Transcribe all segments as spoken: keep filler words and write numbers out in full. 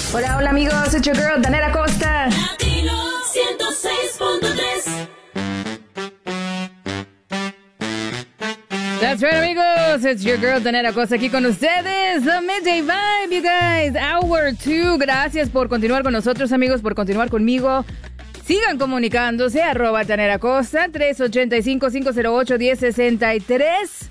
Hola, hola amigos, it's your girl, Danela Costa. Latino ciento seis punto tres. That's right, amigos. It's your girl, Danela Costa, aquí con ustedes. The Midday Vibe, you guys. Hour two. Gracias por continuar con nosotros, amigos, por continuar conmigo. Sigan comunicándose, arroba Danela Costa, tres ocho cinco, cinco cero ocho, uno cero seis tres.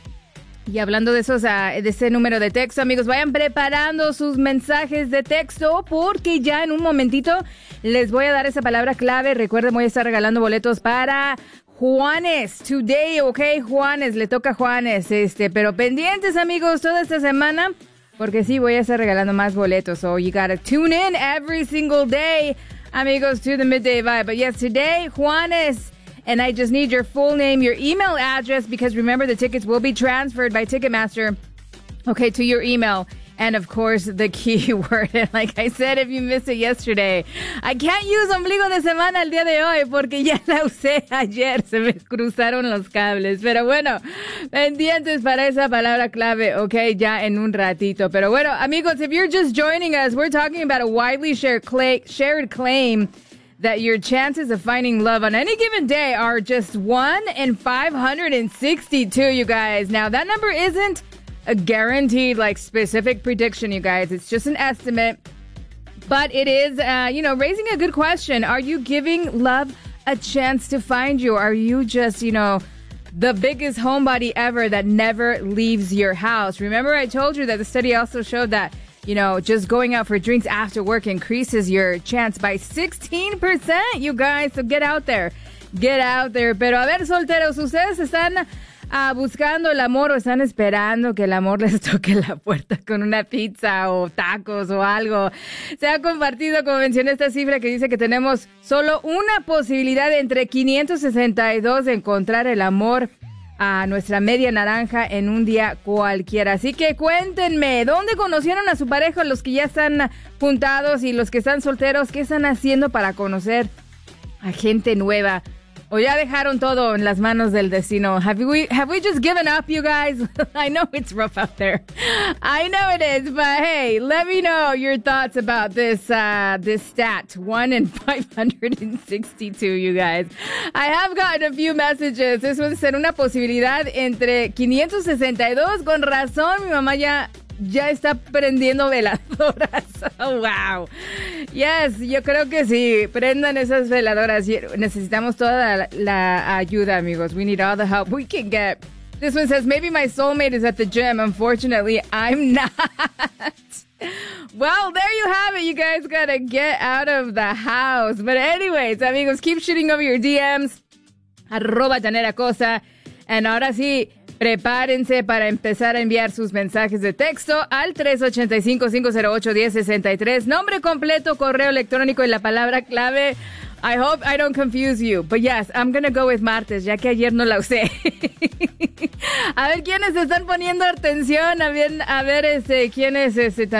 Y hablando de esos, uh, de ese número de texto, amigos, vayan preparando sus mensajes de texto porque ya en un momentito les voy a dar esa palabra clave. Recuerden, voy a estar regalando boletos para Juanes today, ok, Juanes, le toca a Juanes, este, pero pendientes, amigos, toda esta semana, porque sí, voy a estar regalando más boletos, so you gotta tune in every single day, amigos, to the Midday Vibe. But yes, today, Juanes, and I just need your full name, your email address, because remember, the tickets will be transferred by Ticketmaster, okay, to your email. And, of course, the keyword. And like I said, if you missed it yesterday, I can't use ombligo de semana el día de hoy porque ya la usé ayer. Se me cruzaron los cables. Pero bueno, pendientes para esa palabra clave, ok, ya en un ratito. Pero bueno, amigos, if you're just joining us, we're talking about a widely shared, cla- shared claim that your chances of finding love on any given day are just one in five hundred sixty-two, you guys. Now, that number isn't a guaranteed, like, specific prediction, you guys. It's just an estimate. But it is, uh, you know, raising a good question. Are you giving love a chance to find you? Are you just, you know, the biggest homebody ever that never leaves your house? Remember, I told you that the study also showed that, you know, just going out for drinks after work increases your chance by sixteen percent, you guys. So get out there. Get out there. Pero a ver, solteros, ustedes están Ah, buscando el amor o están esperando que el amor les toque la puerta con una pizza o tacos o algo. Se ha compartido, como mencioné, esta cifra que dice que tenemos solo una posibilidad entre quinientos sesenta y dos de encontrar el amor a nuestra media naranja en un día cualquiera. Así que cuéntenme, ¿dónde conocieron a su pareja? Los que ya están juntados y los que están solteros, ¿qué están haciendo para conocer a gente nueva? O ya dejaron todo en las manos del destino. Have we have we just given up, you guys? I know it's rough out there. I know it is, but hey, let me know your thoughts about this uh, this stat. One in five hundred sixty-two, you guys. I have gotten a few messages. Eso es ser una posibilidad entre quinientos sesenta y dos. Con razón, mi mamá ya... ya está prendiendo veladoras. Oh, wow. Yes, yo creo que sí. Prendan esas veladoras. Necesitamos toda la, la ayuda, amigos. We need all the help we can get. This one says, maybe my soulmate is at the gym. Unfortunately, I'm not. Well, there you have it. You guys gotta get out of the house. But anyways, amigos, keep shooting over your D Ms. Arroba Danela Costa. And ahora sí, prepárense para empezar a enviar sus mensajes de texto al tres ocho cinco, cinco cero ocho, uno cero seis tres. Nombre completo, correo electrónico y la palabra clave. I hope I don't confuse you. But yes, I'm gonna go with martes, ya que ayer no la usé. A ver quiénes están poniendo atención. A ver, a ver este, quiénes este,